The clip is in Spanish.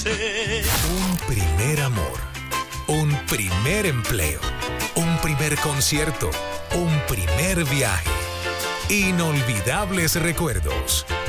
Un primer amor, un primer empleo, un primer concierto, un primer viaje. Inolvidables recuerdos.